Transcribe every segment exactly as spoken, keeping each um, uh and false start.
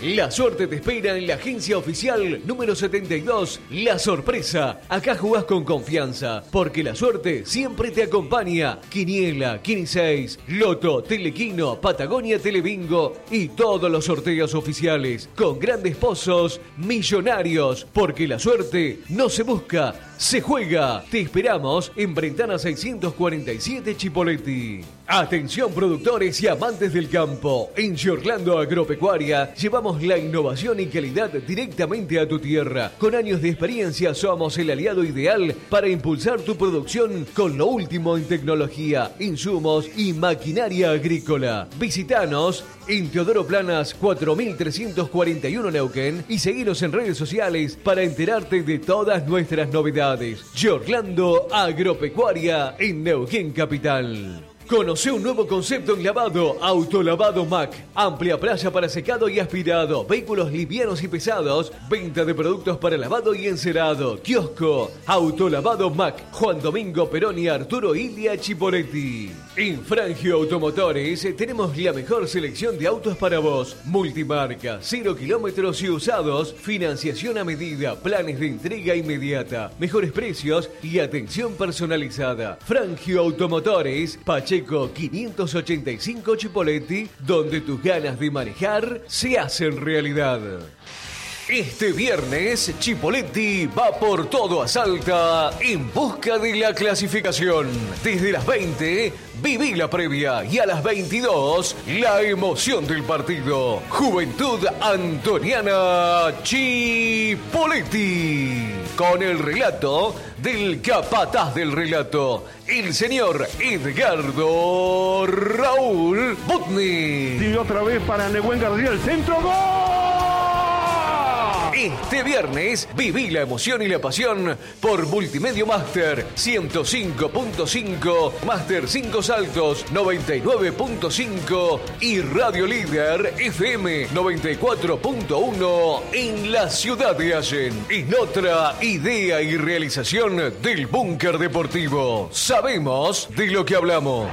La suerte te espera en la agencia oficial número setenta y dos, La Sorpresa. Acá jugás con confianza, porque la suerte siempre te acompaña. Quiniela, Quiniseis, Loto, Telequino, Patagonia Telebingo y todos los sorteos oficiales, con grandes pozos millonarios, porque la suerte no se busca, se juega. Te esperamos en Brentana seiscientos cuarenta y siete Chipoleti. Atención productores y amantes del campo. En Giorlando Agropecuaria llevamos la innovación y calidad directamente a tu tierra. Con años de experiencia somos el aliado ideal para impulsar tu producción con lo último en tecnología, insumos y maquinaria agrícola. Visítanos en Teodoro Planas cuatro mil trescientos cuarenta y uno Neuquén y seguinos en redes sociales para enterarte de todas nuestras novedades. Giorlando Agropecuaria en Neuquén Capital. Conoce un nuevo concepto en lavado, Autolavado Mac. Amplia playa para secado y aspirado, vehículos livianos y pesados, venta de productos para lavado y encerado, kiosco, Autolavado Mac, Juan Domingo Perón y Arturo Ilia Chipoleti. En Frangio Automotores tenemos la mejor selección de autos para vos, multimarca, cero kilómetros y usados, financiación a medida, planes de entrega inmediata, mejores precios y atención personalizada. Frangio Automotores, Pacheco quinientos ochenta y cinco Chipoleti, donde tus ganas de manejar se hacen realidad. Este viernes, Chipoleti va por todo a Salta en busca de la clasificación. Desde las veinte, viví la previa y a las veintidós, la emoción del partido. Juventud Antoniana Chipoleti. Con el relato del capataz del relato, el señor Edgardo Raúl Butni. Y otra vez para Nehuen García, el centro, ¡gol! Este viernes viví la emoción y la pasión por Multimedia Master ciento cinco punto cinco, Master cinco Saltos noventa y nueve punto cinco y Radio Líder F M noventa y cuatro punto uno en la ciudad de Allen. En otra idea y realización del Búnker Deportivo. Sabemos de lo que hablamos.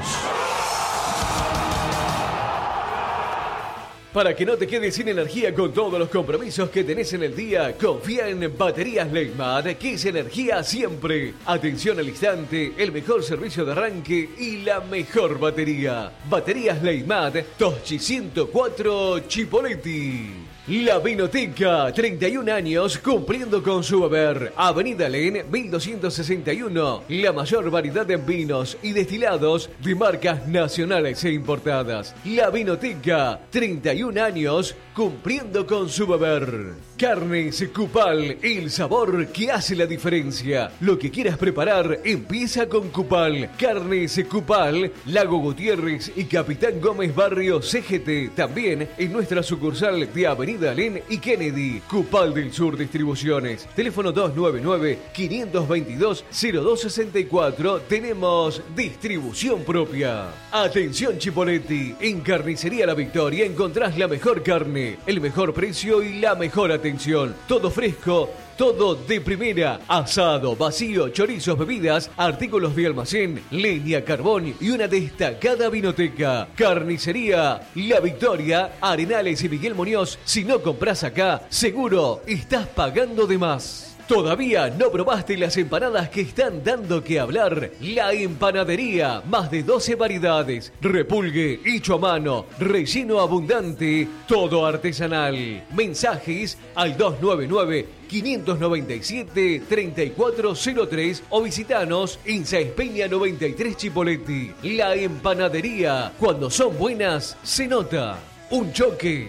Para que no te quedes sin energía con todos los compromisos que tenés en el día, confía en Baterías Leymad, que es energía siempre. Atención al instante, el mejor servicio de arranque y la mejor batería. Baterías Leymad, Toschi ciento cuatro Chipoleti. La Vinoteca, treinta y un años cumpliendo con su haber. Avenida Len, mil doscientos sesenta y uno. La mayor variedad de vinos y destilados de marcas nacionales e importadas. La Vinoteca, treinta y un años cumpliendo con su haber. Carnes Cupal, el sabor que hace la diferencia. Lo que quieras preparar, empieza con Cupal. Carnes Cupal, Lago Gutiérrez y Capitán Gómez Barrio C G T. También en nuestra sucursal de Avenida Alén y Kennedy. Cupal del Sur Distribuciones. Teléfono dos nueve nueve, cinco dos dos, cero dos seis cuatro. Tenemos distribución propia. Atención Chipoleti. En Carnicería La Victoria encontrás la mejor carne, el mejor precio y la mejor atención. Todo fresco, todo de primera. Asado, vacío, chorizos, bebidas, artículos de almacén, leña, carbón y una destacada vinoteca. Carnicería La Victoria, Arenales y Miguel Muñoz. Si no compras acá, seguro estás pagando de más. ¿Todavía no probaste las empanadas que están dando que hablar? La Empanadería, más de doce variedades, repulgue, hecho a mano, relleno abundante, todo artesanal. Mensajes al dos nueve nueve, cinco nueve siete, tres cuatro cero tres o visitanos en Sáenz Peña noventa y tres Chipoleti. La Empanadería, cuando son buenas, se nota. Un choque